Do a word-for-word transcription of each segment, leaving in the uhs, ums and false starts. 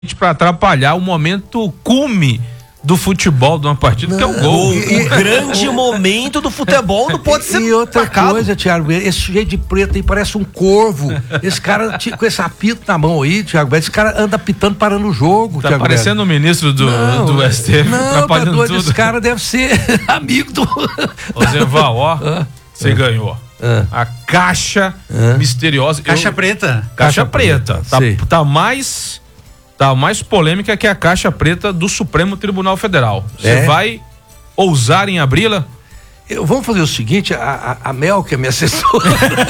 para atrapalhar o momento cume do futebol de uma partida, não, que é o gol. O grande momento do futebol não pode ser. E outra marcado. coisa, Thiago, esse jeito de preto aí parece um corvo. Esse cara com esse apito na mão aí, Thiago, esse cara anda apitando parando o jogo. Tá Thiago parecendo o ministro do, não, do S T F, não, atrapalhando tá doido, tudo. Esse cara deve ser amigo do... Ô Zeval, ó, ah, você ah, ganhou. Ah, a caixa ah, misteriosa. Caixa eu, preta. Caixa, caixa preta. preta. Tá, tá mais... Tá mais polêmica que a caixa preta do Supremo Tribunal Federal. Você é? vai ousar em abri-la? Eu, vamos fazer o seguinte, a, a, a Mel, que é minha assessora.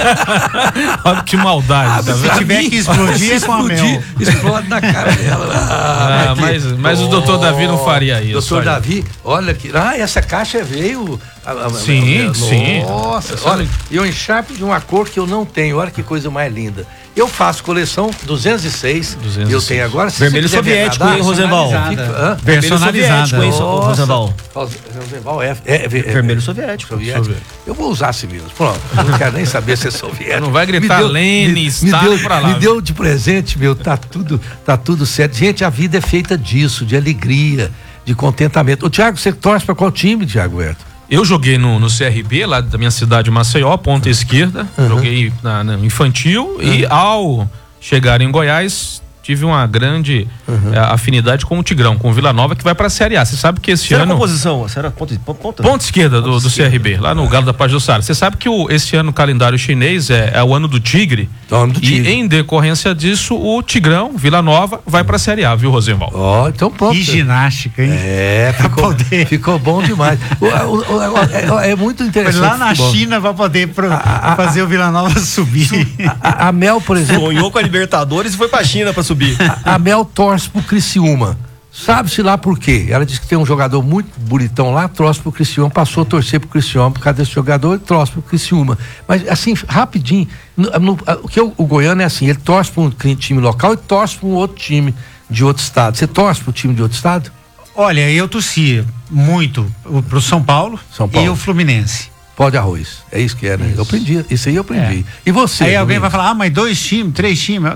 Olha que maldade. Ah, tá se tiver que explodir, é com a Mel. Explode na cara dela. Ah, ah, mas mas oh, o doutor Davi não faria isso. Doutor Davi, olha que. Ah, essa caixa veio. A, a, sim, a, a, sim. Nossa, olha, e um enxerpe de uma cor que eu não tenho. Olha que coisa mais linda. Eu faço coleção duzentos e seis. duzentos e seis. Eu tenho agora. Vermelho soviético, hein, Rosenval? Personalizado, hein, Rosenval? Rosenval é, é, é vermelho soviético. soviético. Eu vou usar esse mesmo. Pronto, eu não quero nem saber se é soviético. Não vai gritar Lenin, Stalin pra lá. Me deu de presente, meu, tá tudo, tá tudo certo. Gente, a vida é feita disso, de alegria, de contentamento. Ô, Thiago, você torce pra qual time, Thiago Herto? Eu joguei no, no C R B, lá da minha cidade, Maceió, ponta uhum. esquerda. Uhum. Joguei na, na infantil uhum. e ao chegar em Goiás, tive uma grande uhum. é, afinidade com o Tigrão, com o Vila Nova, que vai pra Série A. Você sabe que esse Você ano... Era composição? Você era ponta, ponta? Ponta esquerda do, do C R B, lá no Galo da Pajussara. Você sabe que o, esse ano o calendário chinês é, é o ano do Tigre. Ano do Tigre. E em decorrência disso, o Tigrão, Vila Nova, vai pra Série A, viu, Rosenval? Ó, oh, então pronto. Que ginástica, hein? É, ficou, ficou bom demais. o, o, o, é, é muito interessante. Foi lá na China pra poder pro, a, a, fazer o Vila Nova subir. A, a Mel, por exemplo... Sonhou com a Libertadores e foi pra China pra subir. A, a Mel torce pro Criciúma. Sabe-se lá por quê? Ela disse que tem um jogador muito bonitão lá, torce pro Criciúma, passou a torcer pro Criciúma por causa desse jogador, ele torce pro Criciúma. Mas assim, rapidinho, no, no, o que o, o goiano é assim, ele torce para um time local e torce para um outro time de outro estado. Você torce pro time de outro estado? Olha, eu torcia muito pro São Paulo, São Paulo. E o Fluminense. Pó de arroz, é isso que é, né? Isso. Eu aprendi, isso aí eu aprendi. É. E você? Aí alguém vai falar, ah, mas dois times, três times...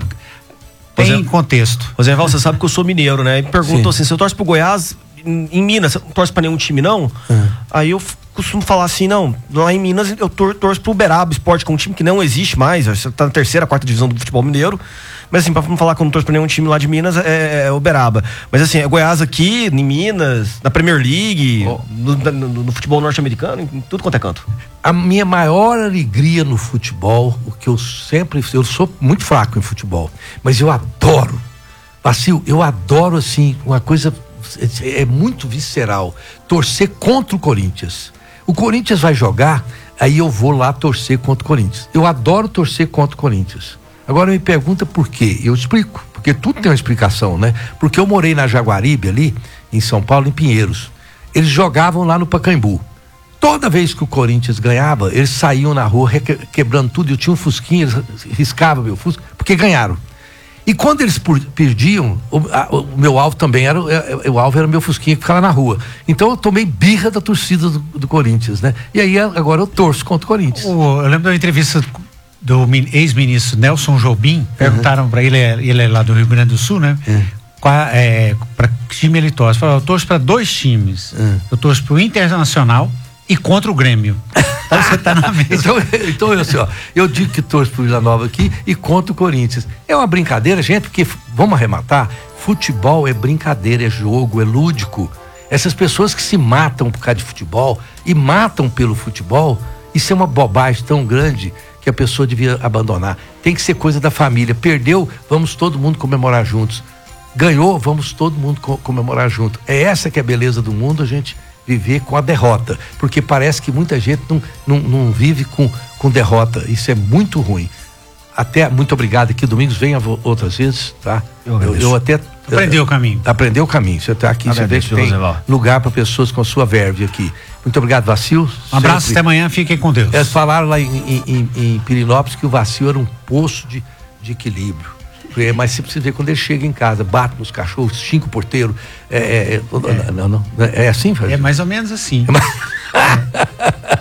Tem José, contexto. Rosenval, você sabe que eu sou mineiro, né? E perguntou assim, se eu torço pro Goiás, em, em Minas, você não torce pra nenhum time, não? Uhum. Aí eu f- costumo falar assim, não, lá em Minas eu tor- torço pro Uberaba Esporte, que é um time que não existe mais, você tá na terceira, quarta divisão do futebol mineiro. Mas assim, pra não falar que eu não torço pra nenhum time lá de Minas, é, é Uberaba. Mas assim, é Goiás aqui, em Minas, na Premier League, oh. no, no, no futebol norte-americano, em tudo quanto é canto. A minha maior alegria no futebol, o que eu sempre, eu sou muito fraco em futebol, mas eu adoro, Vacil, eu adoro assim, uma coisa, é, é muito visceral, torcer contra o Corinthians. O Corinthians vai jogar, aí eu vou lá torcer contra o Corinthians. Eu adoro torcer contra o Corinthians. Agora me pergunta por quê? Eu explico, porque tudo tem uma explicação, né? Porque eu morei na Jaguaribe ali, em São Paulo, em Pinheiros. Eles jogavam lá no Pacaembu. Toda vez que o Corinthians ganhava, eles saíam na rua reque- quebrando tudo. Eu tinha um fusquinha, eles riscavam meu fusca, porque ganharam. E quando eles por, perdiam, o, a, o meu alvo também era, o, o alvo era meu fusquinha que ficava na rua. Então eu tomei birra da torcida do, do Corinthians, né? E aí agora eu torço contra o Corinthians. O, eu lembro da entrevista do ex-ministro Nelson Jobim, perguntaram uhum. para ele, ele é lá do Rio Grande do Sul, né? Uhum. Qual, é, para que time ele torce? Falou, eu torço para dois times. Uhum. Eu torço para o Internacional e contra o Grêmio. Então você tá na mesma. então, então eu, assim, ó, eu digo que torço pro Vila Nova aqui e contra o Corinthians. É uma brincadeira, gente, porque, vamos arrematar, futebol é brincadeira, é jogo, é lúdico. Essas pessoas que se matam por causa de futebol e matam pelo futebol, isso é uma bobagem tão grande que a pessoa devia abandonar. Tem que ser coisa da família. Perdeu, vamos todo mundo comemorar juntos. Ganhou, vamos todo mundo co- comemorar junto. É essa que é a beleza do mundo, a gente viver com a derrota, porque parece que muita gente não, não, não vive com, com derrota. Isso é muito ruim. Até, muito obrigado aqui, Domingos, venha outras vezes, tá? Eu, eu, eu até... Aprendeu o caminho. Aprendeu o caminho. Você tá aqui, você vê que tem lugar para pessoas com a sua verve aqui. Muito obrigado, Vacil. Um abraço, até amanhã, fiquem com Deus. Eles falaram lá em, em, em, em Pirinópolis que o Vacil era um poço de, de equilíbrio. É, mas você precisa ver quando ele chega em casa, bate nos cachorros, xinga o porteiro. É, é, é, não, não, é assim, Fábio? É mais ou menos assim. É mais...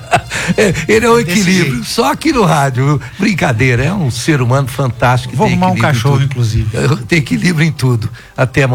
É, ele é um É desse equilíbrio, jeito. só aqui no rádio, viu? Brincadeira, é um ser humano fantástico. Vou tem arrumar um equilíbrio em cachorro, tudo. inclusive. Tem equilíbrio em tudo. Até